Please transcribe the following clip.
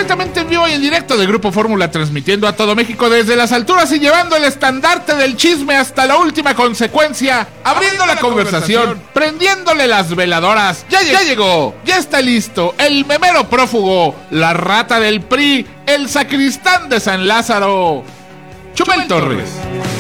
completamente en vivo y en directo de Grupo Fórmula, transmitiendo a todo México desde las alturas y llevando el estandarte del chisme hasta la última consecuencia, abriendo la conversación, prendiéndole las veladoras. Ya llegó, ya está listo, el memero prófugo, la rata del PRI, el sacristán de San Lázaro, Chumel Torres.